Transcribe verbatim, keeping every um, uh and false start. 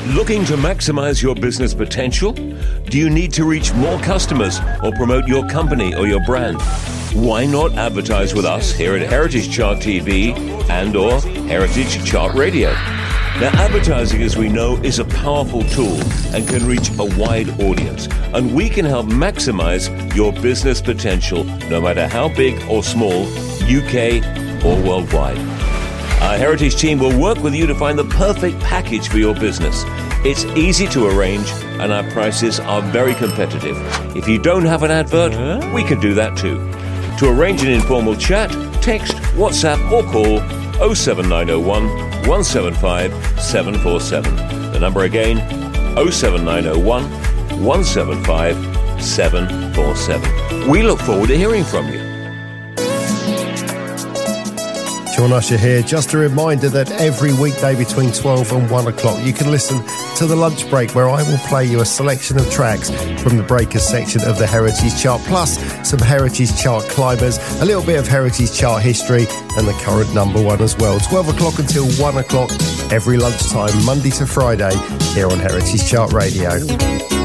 Looking to maximize your business potential? Do you need to reach more customers or promote your company or your brand? Why not advertise with us here at Heritage Chart T V and or Heritage Chart Radio? Now, advertising, as we know, is a powerful tool and can reach a wide audience, and we can help maximize your business potential, no matter how big or small, U K or worldwide. Our Heritage team will work with you to find the perfect package for your business. It's easy to arrange, and our prices are very competitive. If you don't have an advert, we can do that too. To arrange an informal chat, text, WhatsApp or call oh seven nine oh one, one seven five, seven four seven. The number again, oh seven nine oh one, one seven five, seven four seven. We look forward to hearing from you. Sean Usher here. Just a reminder that every weekday between twelve and one o'clock you can listen to The Lunch Break, where I will play you a selection of tracks from the Breakers section of the Heritage Chart, plus some Heritage Chart climbers, a little bit of Heritage Chart history and the current number one as well. twelve o'clock until one o'clock every lunchtime, Monday to Friday, here on Heritage Chart Radio.